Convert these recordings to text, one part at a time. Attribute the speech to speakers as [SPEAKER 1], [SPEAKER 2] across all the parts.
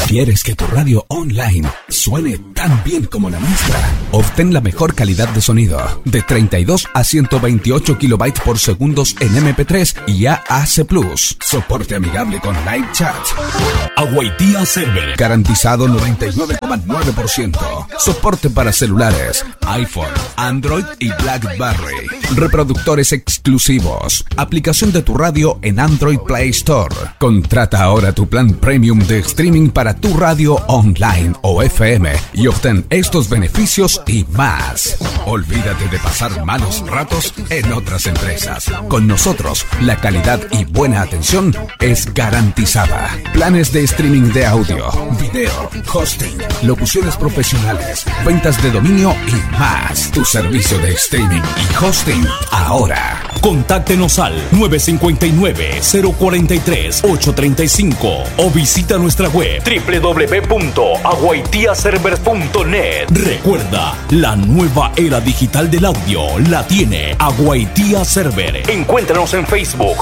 [SPEAKER 1] ¿Quieres que tu radio online suene tan bien como la nuestra? Obtén la mejor calidad de sonido de 32 a 128 kilobytes por segundos en MP3 y AAC+. Soporte amigable con live chat.
[SPEAKER 2] Agüitía Server.
[SPEAKER 1] Garantizado 99,9%. Soporte para celulares, iPhone, Android y BlackBerry. Reproductores exclusivos. Aplicación de tu radio en Android Play Store. Contrata ahora tu plan premium de streaming para tu radio online o FM y obtén estos beneficios y más. Olvídate de pasar malos ratos en otras empresas. Con nosotros, la calidad y buena atención es garantizada. Planes de streaming de audio, video, hosting, locuciones profesionales, ventas de dominio y más. Tu servicio de streaming y hosting ahora.
[SPEAKER 2] Contáctenos al 959-043-835 o visita nuestra web www.aguaitiaserver.net. Recuerda, la nueva era digital del audio la tiene Agüitía Server. Encuéntranos en Facebook.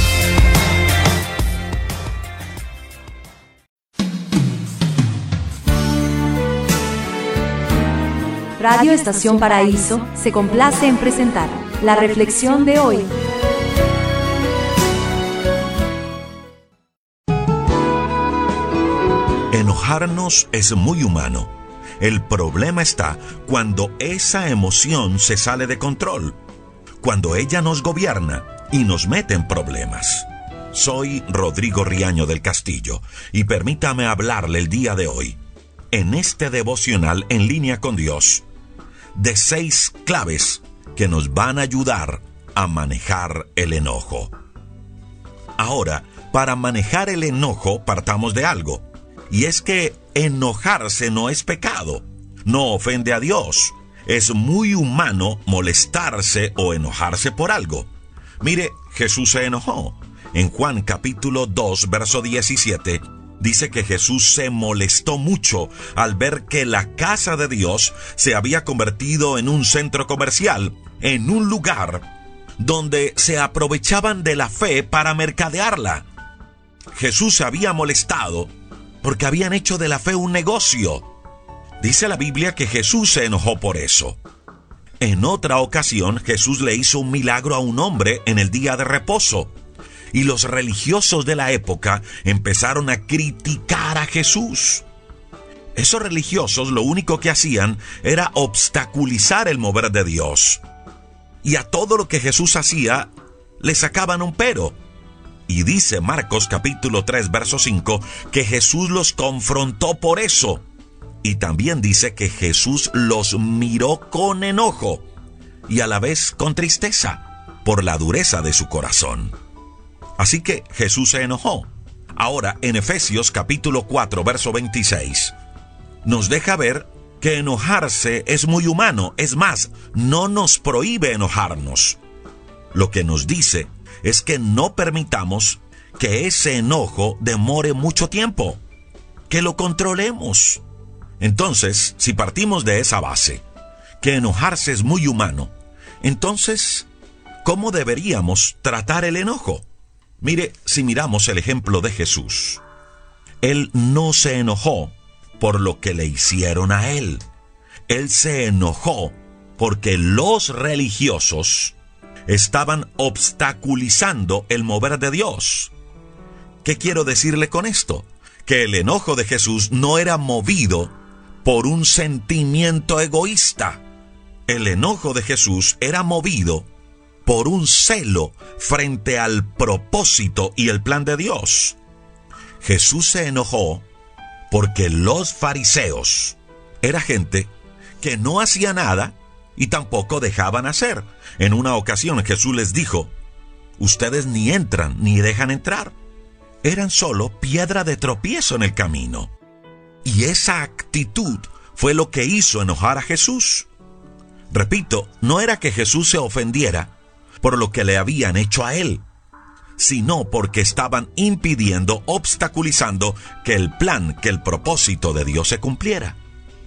[SPEAKER 3] Radio Estación Paraíso se complace en presentar la reflexión de hoy.
[SPEAKER 4] Enojarnos es muy humano. El problema está cuando esa emoción se sale de control, cuando ella nos gobierna y nos mete en problemas. Soy Rodrigo Riaño del Castillo y permítame hablarle el día de hoy, en este devocional En Línea con Dios, de 6 claves que nos van a ayudar a manejar el enojo. Ahora, para manejar el enojo partamos de algo, y es que enojarse no es pecado, no ofende a Dios. Es muy humano molestarse o enojarse por algo. Mire, Jesús se enojó. En Juan capítulo 2, verso 17, dice que Jesús se molestó mucho al ver que la casa de Dios se había convertido en un centro comercial, en un lugar donde se aprovechaban de la fe para mercadearla. Jesús se había molestado porque habían hecho de la fe un negocio. Dice la Biblia que Jesús se enojó por eso. En otra ocasión, Jesús le hizo un milagro a un hombre en el día de reposo, y los religiosos de la época empezaron a criticar a Jesús. Esos religiosos lo único que hacían era obstaculizar el mover de Dios, y a todo lo que Jesús hacía le sacaban un pero. Y dice Marcos capítulo 3, verso 5, que Jesús los confrontó por eso. Y también dice que Jesús los miró con enojo y a la vez con tristeza por la dureza de su corazón. Así que Jesús se enojó. Ahora, en Efesios capítulo 4, verso 26, nos deja ver que enojarse es muy humano. Es más, no nos prohíbe enojarnos. Lo que nos dice es que no permitamos que ese enojo demore mucho tiempo, que lo controlemos. Entonces, si partimos de esa base, que enojarse es muy humano, entonces, ¿cómo deberíamos tratar el enojo? Mire, si miramos el ejemplo de Jesús, Él no se enojó por lo que le hicieron a Él. Él se enojó porque los religiosos estaban obstaculizando el mover de Dios. ¿Qué quiero decirle con esto? Que el enojo de Jesús no era movido por un sentimiento egoísta. El enojo de Jesús era movido por un celo frente al propósito y el plan de Dios. Jesús se enojó porque los fariseos era gente que no hacía nada y tampoco dejaban hacer. En una ocasión Jesús les dijo: ustedes ni entran ni dejan entrar. Eran solo piedra de tropiezo en el camino. Y esa actitud fue lo que hizo enojar a Jesús. Repito, no era que Jesús se ofendiera por lo que le habían hecho a él, sino porque estaban impidiendo, obstaculizando que el plan, que el propósito de Dios se cumpliera.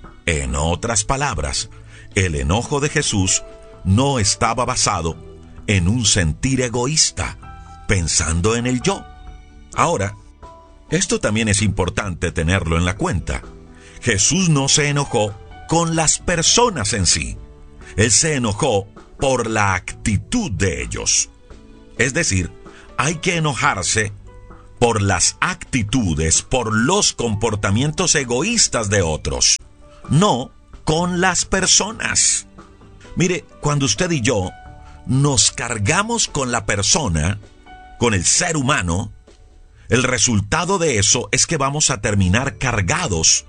[SPEAKER 4] En otras palabras, el enojo de Jesús no estaba basado en un sentir egoísta, pensando en el yo. Ahora, Esto también es importante tenerlo en la cuenta. Jesús no se enojó con las personas en sí. Él se enojó por la actitud de ellos. Es decir, hay que enojarse por las actitudes, por los comportamientos egoístas de otros, no con las personas. Mire, cuando usted y yo nos cargamos con la persona, con el ser humano, el resultado de eso es que vamos a terminar cargados,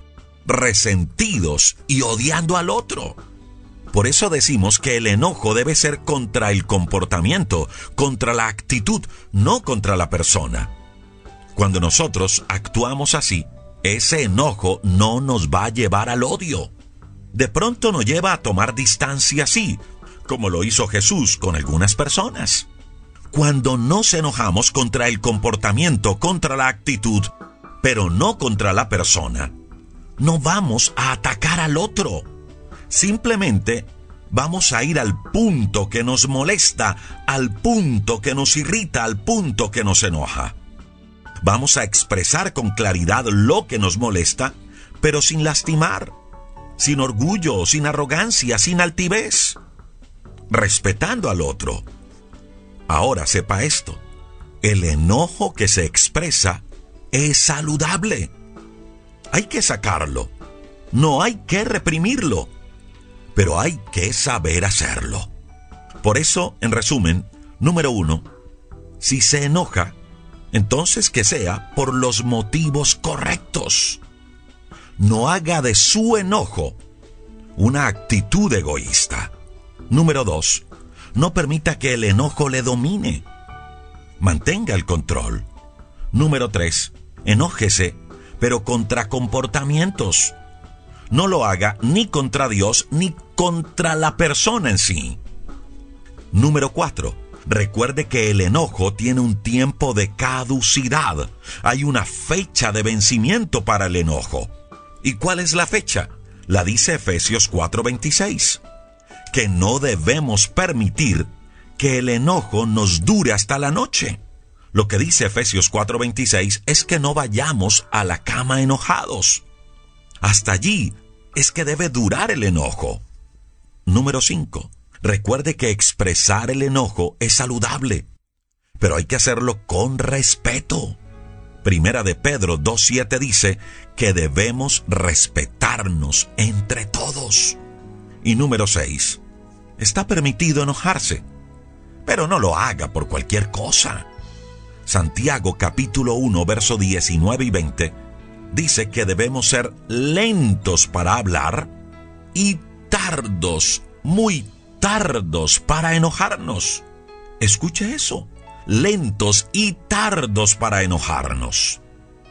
[SPEAKER 4] resentidos y odiando al otro. Por eso decimos que el enojo debe ser contra el comportamiento, contra la actitud, no contra la persona. Cuando nosotros actuamos así, ese enojo no nos va a llevar al odio. De pronto nos lleva a tomar distancia, sí, como lo hizo Jesús con algunas personas. Cuando nos enojamos contra el comportamiento, contra la actitud, pero no contra la persona, no vamos a atacar al otro. Simplemente vamos a ir al punto que nos molesta, al punto que nos irrita, al punto que nos enoja. Vamos a expresar con claridad lo que nos molesta, pero sin lastimar, sin orgullo, sin arrogancia, sin altivez, respetando al otro. Ahora sepa esto, el enojo que se expresa es saludable. Hay que sacarlo, no hay que reprimirlo, pero hay que saber hacerlo. Por eso, en resumen, número 1, si se enoja, entonces que sea por los motivos correctos. No haga de su enojo una actitud egoísta. Número 2, no permita que el enojo le domine. Mantenga el control. Número 3, enójese, pero contra comportamientos. No lo haga ni contra Dios ni contra la persona en sí. Número 4, recuerde que el enojo tiene un tiempo de caducidad. Hay una fecha de vencimiento para el enojo. ¿Y cuál es la fecha? La dice Efesios 4:26. Que no debemos permitir que el enojo nos dure hasta la noche. Lo que dice Efesios 4:26 es que no vayamos a la cama enojados. Hasta allí es que debe durar el enojo. Número 5. Recuerde que expresar el enojo es saludable, pero hay que hacerlo con respeto. Primera de Pedro 2:7 dice que debemos respetarnos entre todos. Y número 6. Está permitido enojarse, pero no lo haga por cualquier cosa. Santiago capítulo 1, verso 19 y 20 dice que debemos ser lentos para hablar y tardos, muy tardos para enojarnos. Escuche eso, lentos y tardos para enojarnos.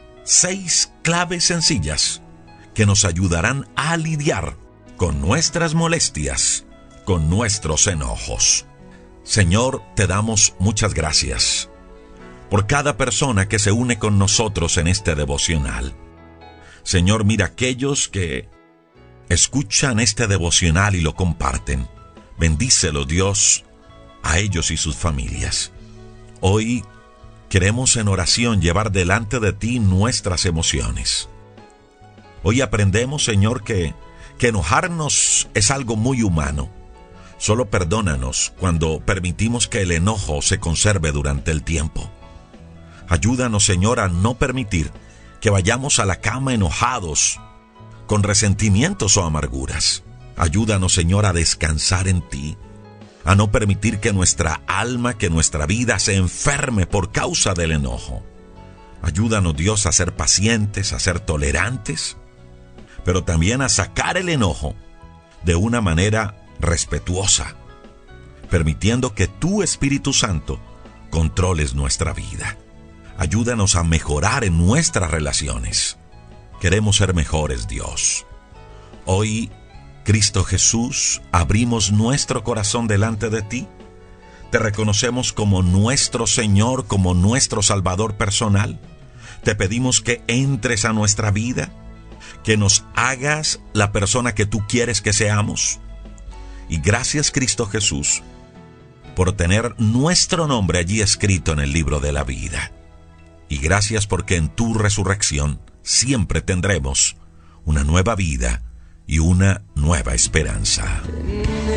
[SPEAKER 4] 6 claves sencillas que nos ayudarán a lidiar con nuestras molestias, con nuestros enojos. Señor, te damos muchas gracias por cada persona que se une con nosotros en este devocional. Señor, mira aquellos que escuchan este devocional y lo comparten. Bendícelo, Dios, a ellos y sus familias. Hoy queremos en oración llevar delante de ti nuestras emociones. Hoy aprendemos, Señor, que enojarnos es algo muy humano. Solo perdónanos cuando permitimos que el enojo se conserve durante el tiempo. Ayúdanos, Señor, a no permitir que vayamos a la cama enojados, con resentimientos o amarguras. Ayúdanos, Señor, a descansar en ti, a no permitir que nuestra alma, que nuestra vida se enferme por causa del enojo. Ayúdanos, Dios, a ser pacientes, a ser tolerantes, pero también a sacar el enojo de una manera respetuosa, permitiendo que tu Espíritu Santo controles nuestra vida. Ayúdanos a mejorar en nuestras relaciones. Queremos ser mejores, Dios. Hoy, Cristo Jesús, abrimos nuestro corazón delante de ti. Te reconocemos como nuestro Señor, como nuestro Salvador personal. Te pedimos que entres a nuestra vida, que nos hagas la persona que tú quieres que seamos. Y gracias, Cristo Jesús, por tener nuestro nombre allí escrito en el libro de la vida. Y gracias porque en tu resurrección siempre tendremos una nueva vida y una nueva esperanza.